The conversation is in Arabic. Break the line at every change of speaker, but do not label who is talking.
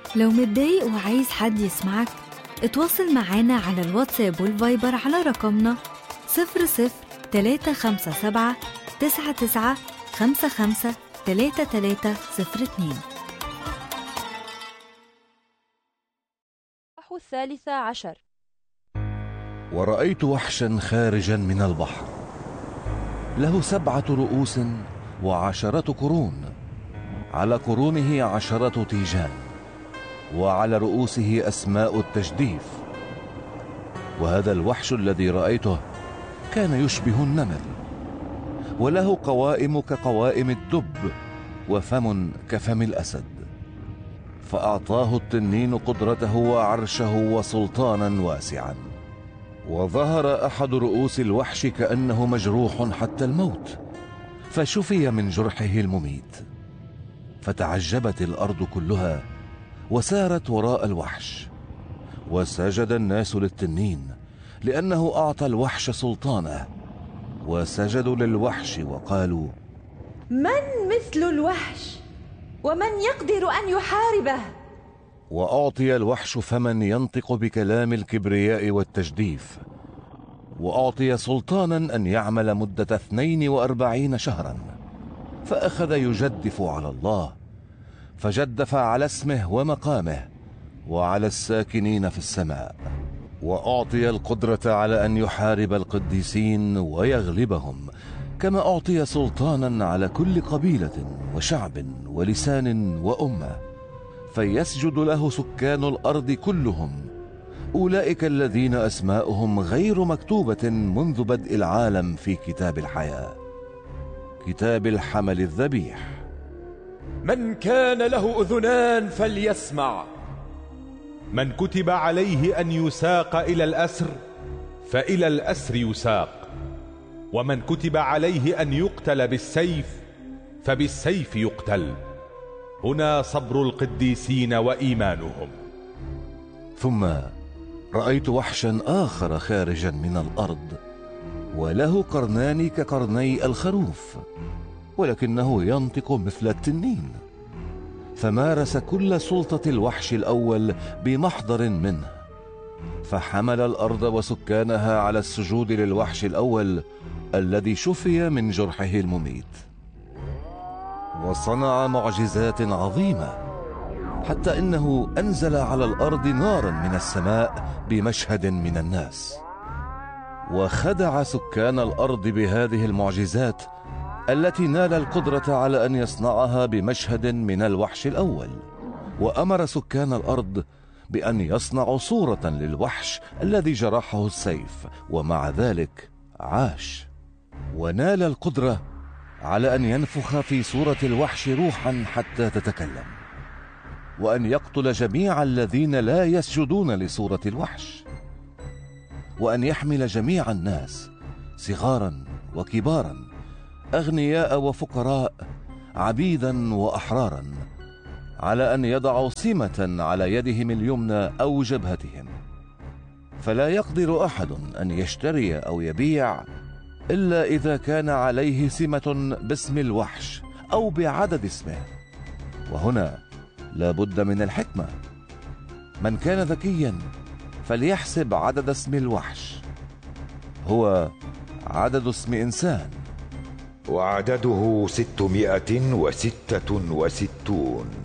لو متضايق وعايز حد يسمعك، اتواصل معانا على الواتساب والفايبر على رقمنا 00-357 99 55 3302.
الثالثة عشر.
ورأيت وحشا خارجا من البحر، له 7 رؤوس و10 قرون، على قرونه 10 تيجان، وعلى رؤوسه أسماء التجديف. وهذا الوحش الذي رأيته كان يشبه النمل، وله قوائم كقوائم الدب، وفم كفم الأسد. فأعطاه التنين قدرته وعرشه وسلطانا واسعا. وظهر أحد رؤوس الوحش كأنه مجروح حتى الموت، فشفي من جرحه المميت. فتعجبت الأرض كلها وسارت وراء الوحش، وسجد الناس للتنين لأنه أعطى الوحش سلطانه، وسجدوا للوحش وقالوا:
من مثل الوحش ومن يقدر أن يحاربه؟
وأعطي الوحش فمن ينطق بكلام الكبرياء والتجديف، وأعطي سلطانا أن يعمل مدة 42 شهرا. فأخذ يجدف على الله، فجدف على اسمه ومقامه وعلى الساكنين في السماء. وأعطي القدرة على أن يحارب القديسين ويغلبهم، كما أعطي سلطانا على كل قبيلة وشعب ولسان وأمة. فيسجد له سكان الأرض كلهم، أولئك الذين أسماؤهم غير مكتوبة منذ بدء العالم في كتاب الحياة، كتاب الحمل الذبيح.
من كان له أذنان فليسمع.
من كتب عليه أن يساق إلى الأسر فإلى الأسر يساق، ومن كتب عليه أن يقتل بالسيف فبالسيف يقتل. هنا صبر القديسين وإيمانهم.
ثم رأيت وحشا آخر خارجا من الأرض، وله قرنان كقرني الخروف، ولكنه ينطق مثل التنين. فمارس كل سلطة الوحش الأول بمحضر منه، فحمل الأرض وسكانها على السجود للوحش الأول الذي شفي من جرحه المميت. وصنع معجزات عظيمة، حتى إنه أنزل على الأرض نارا من السماء بمشهد من الناس. وخدع سكان الأرض بهذه المعجزات التي نال القدرة على أن يصنعها بمشهد من الوحش الأول. وأمر سكان الأرض بأن يصنعوا صورة للوحش الذي جرحه السيف، ومع ذلك عاش. ونال القدرة على أن ينفخ في صورة الوحش روحا حتى تتكلم، وأن يقتل جميع الذين لا يسجدون لصورة الوحش، وأن يحمل جميع الناس صغارا وكبارا، أغنياء وفقراء، عبيدا وأحرارا، على أن يضعوا سمة على يدهم اليمنى أو جبهتهم. فلا يقدر أحد أن يشتري أو يبيع إلا إذا كان عليه سمة باسم الوحش أو بعدد اسمه. وهنا لا بد من الحكمة. من كان ذكيا فليحسب عدد اسم الوحش، هو عدد اسم إنسان،
وعدده 666.